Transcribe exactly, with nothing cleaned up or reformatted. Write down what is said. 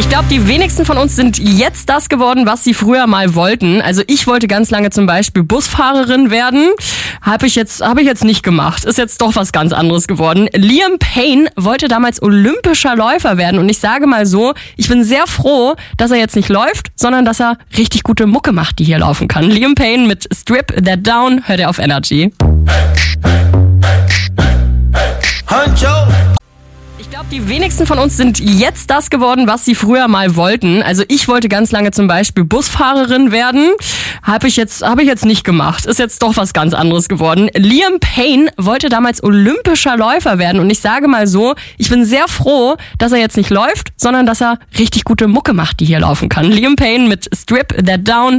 Ich glaube, die wenigsten von uns sind jetzt das geworden, was sie früher mal wollten. Also ich wollte ganz lange zum Beispiel Busfahrerin werden. Habe ich jetzt, habe ich jetzt nicht gemacht. Ist jetzt doch was ganz anderes geworden. Liam Payne wollte damals olympischer Läufer werden. Und ich sage mal so, ich bin sehr froh, dass er jetzt nicht läuft, sondern dass er richtig gute Mucke macht, die hier laufen kann. Liam Payne mit Strip That Down, hört er auf Energy. Ich glaube, die wenigsten von uns sind jetzt das geworden, was sie früher mal wollten. Also ich wollte ganz lange zum Beispiel Busfahrerin werden. Habe ich jetzt, habe ich jetzt nicht gemacht. Ist jetzt doch was ganz anderes geworden. Liam Payne wollte damals olympischer Läufer werden. Und ich sage mal so, ich bin sehr froh, dass er jetzt nicht läuft, sondern dass er richtig gute Mucke macht, die hier laufen kann. Liam Payne mit Strip That Down.